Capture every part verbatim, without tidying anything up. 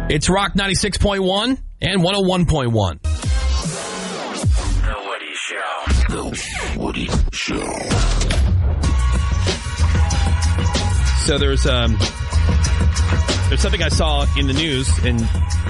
It's Rock ninety-six point one and one oh one point one. The Woody Show. The Woody Show. So there's um there's something I saw in the news, and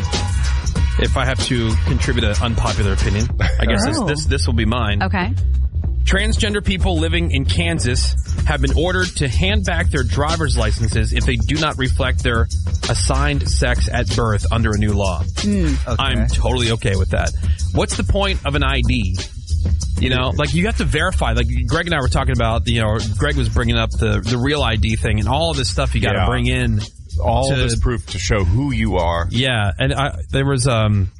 if I have to contribute an unpopular opinion, I guess Oh. this, this this will be mine. Okay. Transgender people living in Kansas have been ordered to hand back their driver's licenses if they do not reflect their assigned sex at birth under a new law. Mm. Okay. I'm totally okay with that. What's the point of an I D? You know, like you have to verify. Like Greg and I were talking about, you know, Greg was bringing up the, the real I D thing and all of this stuff you got to Yeah. bring in. All to, this proof to show who you are. Yeah, and I, there was um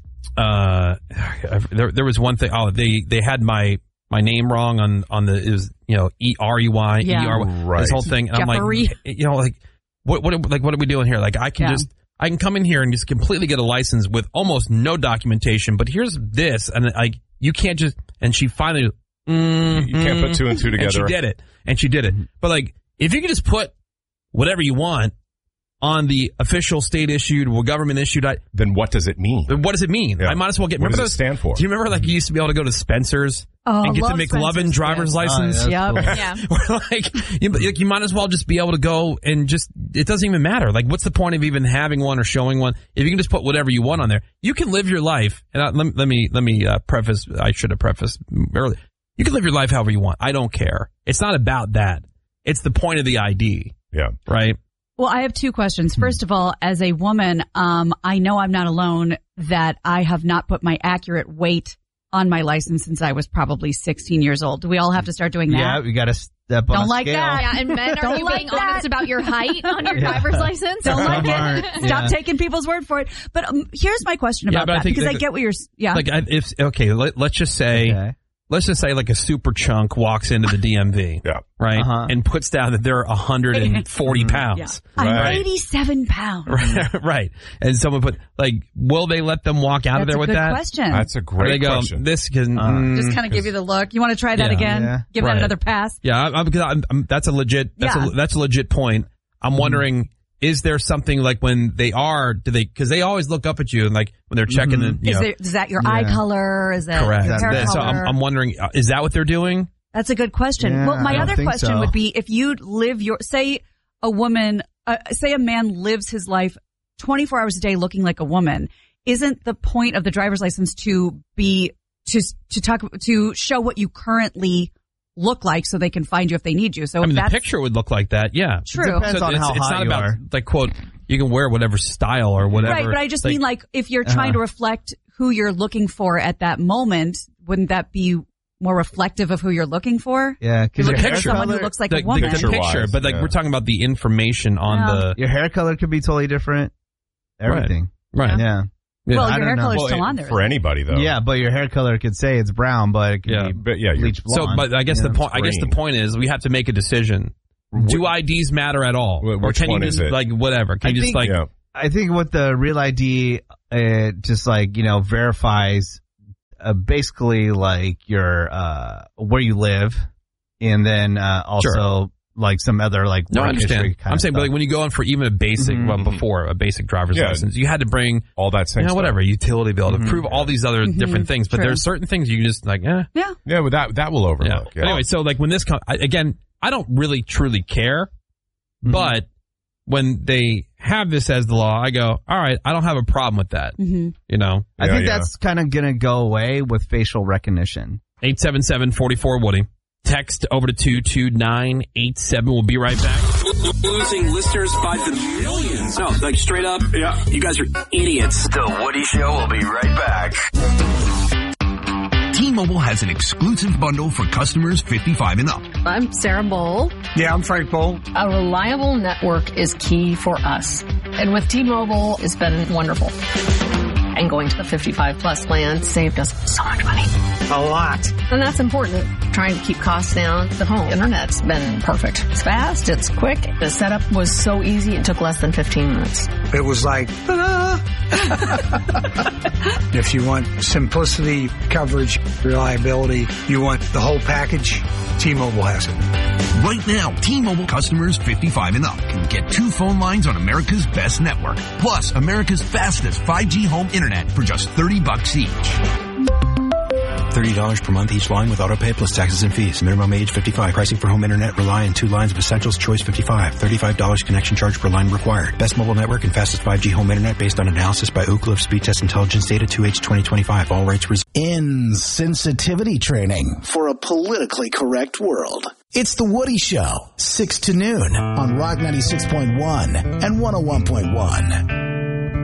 uh there there was one thing. Oh, they they had my my name wrong on on the it was you know E R E Y Yeah. E R Y Right. this whole thing. And I'm Jeffery. like, you know, like what what like what are we doing here? Like I can Yeah. just I can come in here and just completely get a license with almost no documentation. But here's this, and like you can't just. And she finally. Mm, You can't put two and two together. And she did it. And she did it. But like, if you can just put whatever you want on the official state issued or government issued, I, Then what does it mean? what does it mean? Yeah. I might as well get. What Remember does it those- stand for? Do you remember like you used to be able to go to Spencer's Oh, and get the love McLovin Spencer's, driver's yes. license? Oh, yeah, Yep. that's cool. Yeah. Where like you, like you might as well just be able to go and just it doesn't even matter. Like what's the point of even having one or showing one if you can just put whatever you want on there? You can live your life. And I, let, let me let me uh, preface. I should have prefaced earlier. You can live your life however you want. I don't care. It's not about that. It's the point of the I D. Yeah. Right. Well, I have two questions. First of all, as a woman, um, I know I'm not alone that I have not put my accurate weight on my license since I was probably sixteen years old. Do we all have to start doing that? Yeah, we got to step on Don't a like scale. that. Yeah, and men, are Don't you like being that. honest about your height on your Yeah. driver's license? Don't like Some it. aren't, Stop yeah. taking people's word for it. But um, here's my question Yeah, about but I that think because that- I get what you're. s- Yeah. Like I, if okay, let, let's just say Okay. let's just say like a super chunk walks into the D M V. Yeah. Right. Uh-huh. And puts down that they're one hundred forty pounds. I'm Right. eighty-seven pounds. Right. And someone put, like, will they let them walk out of That's there a with good that? question. That's a Or great they go, question. this can, Uh, mm, Just kind of give you the look. You want to try that Yeah. again? Yeah. Give Right. that another pass. yeah, I, I, because I'm, I'm, that's a legit, that's, Yeah. a, that's a legit point. I'm wondering, is there something like when they are, do they, cause they always look up at you and like when they're checking the, you Is, know, there, is that your eye Yeah. color? Is that correct. your hair That's- So color? I'm, I'm wondering, uh, is that what they're doing? That's a good question. Yeah, well, my I don't other think question so. would be if you live your, say a woman, uh, say a man lives his life twenty-four hours a day looking like a woman, isn't the point of the driver's license to be, to, to talk, to show what you currently look like so they can find you if they need you? So I if mean, the that's picture would look like that. Yeah. true. Depends So on it's, how it's hot not you about are. like quote, you can wear whatever style or whatever. Right, but I just Like, mean like if you're trying Uh-huh. to reflect who you're looking for at that moment, wouldn't that be more reflective of who you're looking for? Yeah, because The your hair picture. Someone who color, looks like the, a woman. the, the Picture-wise, picture, but like yeah. we're talking about the information on Yeah. the, your hair color could be totally different. Everything. right. Yeah. Yeah. Well, I your don't hair know. color's Well, still it- on there. for anybody though. Yeah, but your hair color could say it's brown, but it could Yeah. be But yeah, you're- bleach So, blonde. but I guess Yeah. the point, I guess the green. point is we have to make a decision. Do I Ds matter at all? Wh- or which can one you is just, it? like, whatever? Can I you just think- like, yeah. I think what the Real I D uh, just like, you know, verifies uh, basically like your, uh, where you live and then, uh, also Sure. like some other like no, I work history understand. kind I'm of saying, but stuff. like when you go in for even a basic, Mhm. well, before a basic driver's Yeah. license, you had to bring, All that same you know, stuff. whatever, utility bill to Mhm. prove all these other Mhm. different things. But True. there's certain things you can just like, eh. Yeah. Yeah, but that that will Yeah. overlook. Yeah. Anyway, so like when this comes, again, I don't really truly care, Mhm. but when they have this as the law, I go, all right, I don't have a problem with that. Mm-hmm. You know, I Yeah, think yeah. that's kind of going to go away with facial recognition. eight seven seven, four four, Woody. Text over to two two nine eight seven. We'll be right back. Losing listeners by the millions. No, like straight up, yeah, you guys are idiots. The Woody Show will be right back. T-Mobile has an exclusive bundle for customers fifty-five and up. I'm Sarah Bowl. Yeah, I'm Frank Bowl. A reliable network is key for us. And with T-Mobile, it's been wonderful. And going to the fifty-five plus plan saved us so much money. A lot. And that's important. Trying to keep costs down. The home internet's been perfect. It's fast. It's quick. The setup was so easy. It took less than fifteen minutes. It was like, ta-da! If you want simplicity, coverage, reliability, you want the whole package, T-Mobile has it. Right now, T-Mobile customers fifty-five and up can get two phone lines on America's best network, plus America's fastest five G home internet for just thirty bucks each. thirty dollars per month each line with auto pay plus taxes and fees. Minimum age fifty-five. Pricing for home internet rely on two lines of Essentials Choice fifty-five. thirty-five dollars connection charge per line required. Best mobile network and fastest five G home internet based on analysis by Ookla of Speed Test Intelligence data two H twenty twenty-five. All rights reserved. Insensitivity training for a politically correct world. It's The Woody Show, six to noon on Rock ninety-six point one and one oh one point one.